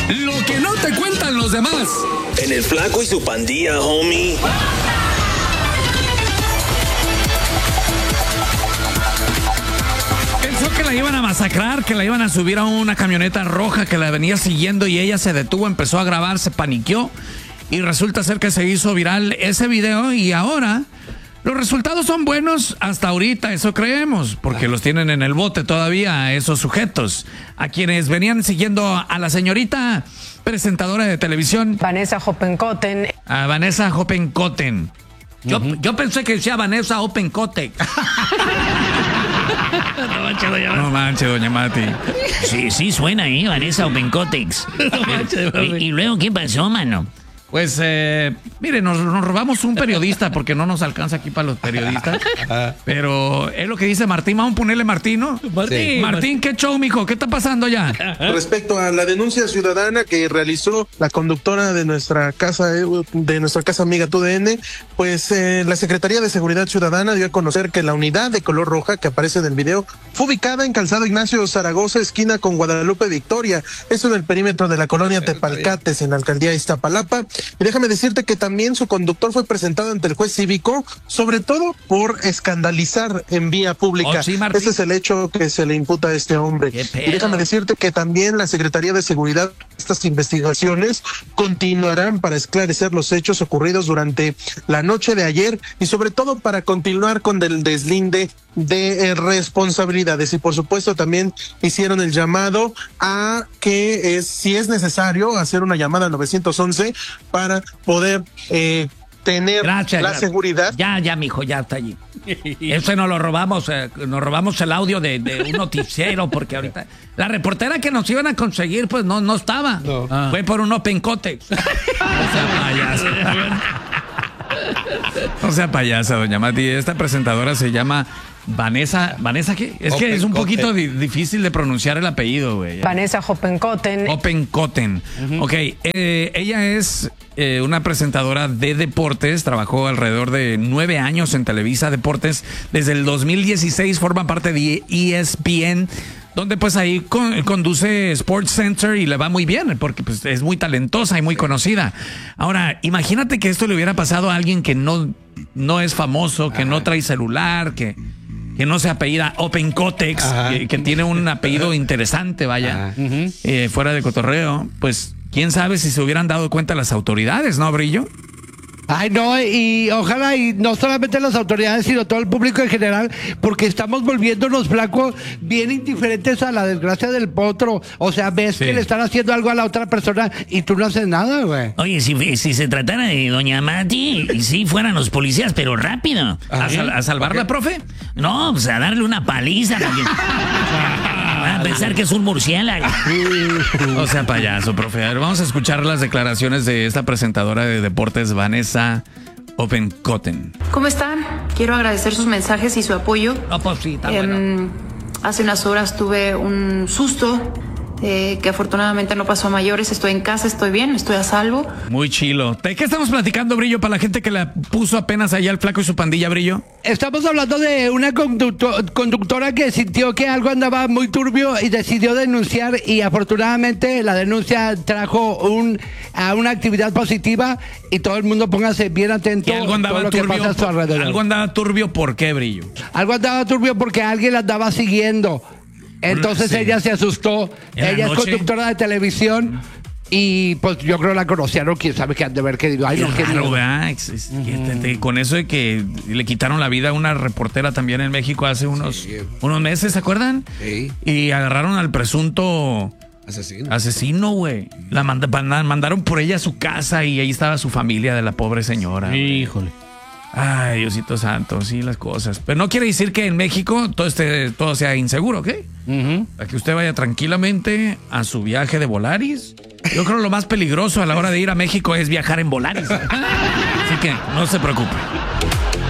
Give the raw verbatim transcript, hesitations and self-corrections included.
Lo que no te cuentan los demás. En el Flaco y su Pandilla, homie. Pensó que la iban a masacrar, que la iban a subir a una camioneta roja que la venía siguiendo y ella se detuvo, empezó a grabar, se paniqueó y resulta ser que se hizo viral ese video y ahora los resultados son buenos hasta ahorita, eso creemos, porque los tienen en el bote todavía a esos sujetos, a quienes venían siguiendo a la señorita presentadora de televisión Vanessa Hoppenkotten. A Vanessa Hoppenkotten. Yo, uh-huh. yo pensé que decía Vanessa Hoppenkotten. No manches, doña Mati. No manches, doña Mati. Sí, sí suena, ¿eh? Vanessa Hoppenkotten. No manches, y, y luego, ¿qué pasó, mano? Pues, eh, mire, nos, nos robamos un periodista porque no nos alcanza aquí para los periodistas. Pero es lo que dice Martín. Vamos a ponerle Martín, ¿no? Martín, sí. Martín, ¿qué show, mijo? ¿Qué está pasando ya? Respecto a la denuncia ciudadana que realizó la conductora de nuestra casa, de nuestra casa amiga T U D N, pues eh, la Secretaría de Seguridad Ciudadana dio a conocer que la unidad de color roja que aparece en el video fue ubicada en Calzado Ignacio Zaragoza, esquina con Guadalupe Victoria. Eso en el perímetro de la colonia Tepalcates, en la alcaldía Iztapalapa. Y déjame decirte que también su conductor fue presentado ante el juez cívico, sobre todo por escandalizar en vía pública. Oh, sí, ese es el hecho que se le imputa a este hombre. Y déjame decirte que también la Secretaría de Seguridad, estas investigaciones continuarán para esclarecer los hechos ocurridos durante la noche de ayer y sobre todo para continuar con el deslinde de eh, responsabilidades. Y por supuesto también hicieron el llamado a que es, si es necesario hacer una llamada al nueve once para poder eh, tener Gracias, la ya, seguridad. Ya, ya, mijo, ya está allí. Ese nos lo robamos, eh, nos robamos el audio de, de un noticiero porque ahorita la reportera que nos iban a conseguir pues no, no estaba. No. Ah. Fue por un opencote. No sea payasa. No sea payasa, doña Mati. Esta presentadora se llama Vanessa, ¿Vanessa qué? Es que es un poquito di- difícil de pronunciar el apellido, güey. Vanessa Hoppenkotten. Hoppenkotten. Uh-huh. Ok, eh, ella es eh, una presentadora de deportes, trabajó alrededor de nueve años en Televisa Deportes. Desde el dos mil dieciséis forma parte de E S P N, donde pues ahí con, conduce Sports Center y le va muy bien, porque pues es muy talentosa y muy conocida. Ahora, imagínate que esto le hubiera pasado a alguien que no, no es famoso, que Ajá. no trae celular, que... que no se apellida Hoppenkotten, que, que tiene un apellido interesante, vaya, uh-huh. eh, fuera de cotorreo, pues quién sabe si se hubieran dado cuenta las autoridades, ¿no, Brillo? Ay, no, y ojalá, y no solamente las autoridades, sino todo el público en general, porque estamos volviéndonos flacos bien indiferentes a la desgracia del potro. O sea, ves sí. que le están haciendo algo a la otra persona y tú no haces nada, güey. Oye, si, si se tratara de doña Mati, si fueran los policías, pero rápido. ¿A, sal, a salvarla, okay. profe? No, pues a darle una paliza. Porque... a pensar que es un murciélago. O sea, payaso, profe. A ver, vamos a escuchar las declaraciones de esta presentadora de deportes, Vanessa Hoppenkotten. ¿Cómo están? Quiero agradecer sus mensajes y su apoyo. No, pues sí, está eh, bueno. Hace unas horas tuve un susto eh, que afortunadamente no pasó a mayores. Estoy en casa, estoy bien, estoy a salvo. Muy chilo. ¿De qué estamos platicando, Brillo, para la gente que la puso apenas allá el Flaco y su Pandilla, Brillo? Estamos hablando de una conducto- conductora que sintió que algo andaba muy turbio y decidió denunciar, y afortunadamente la denuncia trajo un, a una actividad positiva, y todo el mundo póngase bien atento algo andaba a todo lo que turbio, pasa a su alrededor. Algo andaba turbio, ¿por qué, Brillo? Algo andaba turbio porque alguien la andaba siguiendo. Entonces sí. ella se asustó. Ella es conductora de televisión y pues yo creo la conocieron. Quién sabe qué han de ver querido. Ay, qué no, raro, querido. ¿verdad? Es, es, uh-huh. que te, te, con eso de que le quitaron la vida a una reportera también en México hace unos, sí. unos meses, ¿se acuerdan? Sí. Y agarraron al presunto asesino. Asesino, güey. La manda, mandaron por ella a su casa y ahí estaba su familia de la pobre señora. Híjole. Ay, Diosito santo, sí, las cosas. Pero no quiere decir que en México todo este, todo sea inseguro, ¿ok? Uh-huh. Para que usted vaya tranquilamente a su viaje de Volaris. Yo creo que lo más peligroso a la hora de ir a México es viajar en Volaris. Así que no se preocupe.